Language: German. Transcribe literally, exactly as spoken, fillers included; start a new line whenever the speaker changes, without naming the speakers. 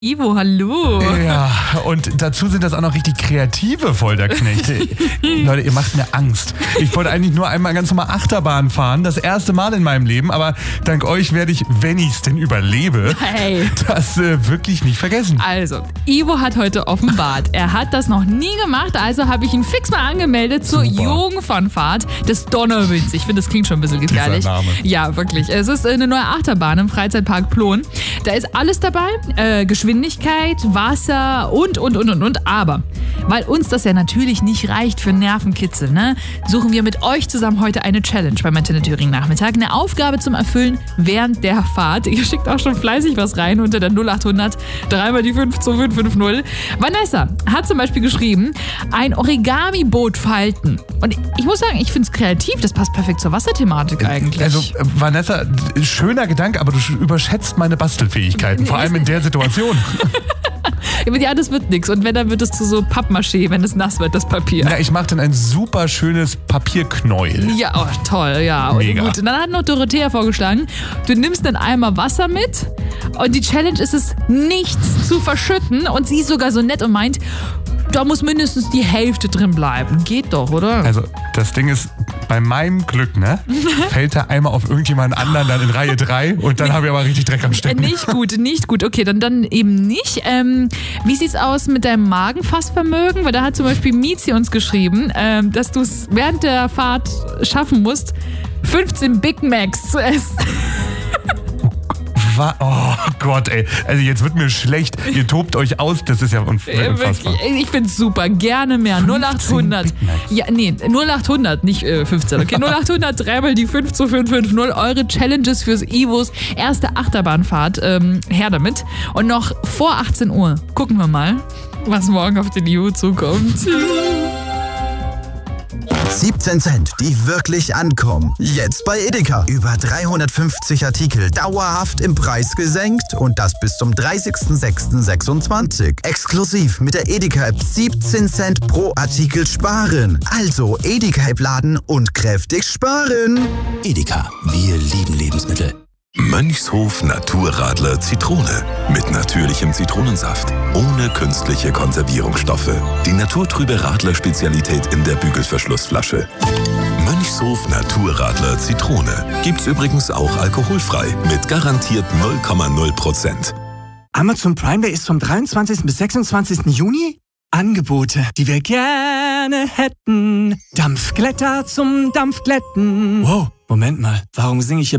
Ivo, hallo.
Ja, und dazu sind das auch noch richtig kreative Folterknechte. Leute, ihr macht mir Angst. Ich wollte eigentlich nur einmal ganz normal Achterbahn fahren, das erste Mal in meinem Leben, aber dank euch werde ich, wenn ich es denn überlebe,
Hey.
das äh, wirklich nicht vergessen.
Also, Ivo hat heute offenbart, er hat das noch nie gemacht, also habe ich ihn fix mal angemeldet zur
Super.
Jugendfahrt des Donnerwinds. Ich finde, das klingt schon ein bisschen gefährlich.
Dieser Name.
Ja, wirklich. Es ist eine neue Achterbahn im Freizeitpark Plon. Da ist alles dabei, äh, Geschwindigkeit, Wasser und, und, und, und, und. Aber, weil uns das ja natürlich nicht reicht für Nervenkitzel, ne, suchen wir mit euch zusammen heute eine Challenge beim Antenne Thüringen Nachmittag. Eine Aufgabe zum Erfüllen während der Fahrt. Ihr schickt auch schon fleißig was rein unter der null acht hundert dreimal die fünf zwei fünf fünf null. Vanessa hat zum Beispiel geschrieben, ein Origami-Boot falten. Und ich muss sagen, ich finde es kreativ. Das passt perfekt zur Wasserthematik eigentlich.
Also, äh, Vanessa, schöner Gedanke, aber du überschätzt meine Bastelfähigkeiten, vor allem in der Situation.
Ja, das wird nichts. Und wenn, dann wird es zu so Pappmaché, wenn es nass wird, das Papier.
Na, ich mache dann ein super schönes Papierknäuel.
Ja, oh, toll, ja. Und
Mega.
gut. Und dann hat noch Dorothea vorgeschlagen, du nimmst einen Eimer Wasser mit und die Challenge ist es, nichts zu verschütten. Und sie ist sogar so nett und meint, da muss mindestens die Hälfte drin bleiben. Geht doch, oder?
Also, das Ding ist, bei meinem Glück, ne, fällt der Eimer auf irgendjemanden anderen dann in Reihe drei und dann habe ich aber richtig Dreck am
Äh,
Stecken.
nicht gut, nicht gut. Okay, dann, dann eben nicht. Ähm, wie sieht's aus mit deinem Magenfassvermögen? Weil da hat zum Beispiel Mizi uns geschrieben, ähm, dass du es während der Fahrt schaffen musst, fünfzehn Big Macs zu essen.
Wa- Oh Gott, ey. Also jetzt wird mir schlecht. Ihr tobt euch aus. Das ist ja unf-
Äh,
unfassbar.
wirklich, ich find's super, gerne mehr. null acht hundert.
Big Macs.
Ja, nee, null acht hundert, nicht äh, fünfzehn. Okay, null acht hundert, dreimal die fünf zwei fünf fünf null. Eure Challenges fürs Ivos erste Achterbahnfahrt. Ähm, her damit. Und noch vor achtzehn Uhr gucken wir mal, was morgen auf den Ivo zukommt.
siebzehn Cent, die wirklich ankommen. Jetzt bei Edeka. Über dreihundertfünfzig Artikel dauerhaft im Preis gesenkt und das bis zum dreißigsten sechsten sechsundzwanzig. Exklusiv mit der Edeka-App siebzehn Cent pro Artikel sparen. Also Edeka-App laden und kräftig sparen.
Edeka, wir lieben Lebensmittel.
Mönchshof Naturradler Zitrone mit natürlichem Zitronensaft, ohne künstliche Konservierungsstoffe. Die naturtrübe Radler-Spezialität in der Bügelverschlussflasche. Mönchshof Naturradler Zitrone gibt's übrigens auch alkoholfrei mit garantiert null Komma null Prozent.
Amazon Prime Day ist vom dreiundzwanzigsten bis sechsundzwanzigsten Juni. Angebote, die wir gerne hätten. Dampfglätter zum Dampfglätten. Wow, Moment mal, warum singe ich hier